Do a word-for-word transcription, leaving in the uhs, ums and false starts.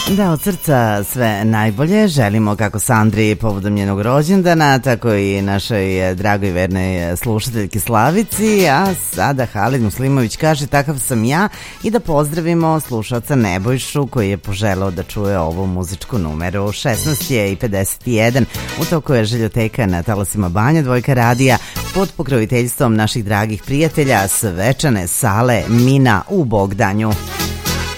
Da, od srca sve najbolje želimo kako Sandri povodom njenog rođendana, tako i našoj dragoj vernoj slušateljki Slavici, a sada Halid Muslimović kaže takav sam ja i da pozdravimo slušalca Nebojšu koji je poželao da čuje ovu muzičku numeru. šesnaest je i pedeset jedan, u toku je Željoteka na talasima Banja Dvojka radija pod pokroviteljstvom naših dragih prijatelja Svečane sale Mina u Bogdanju.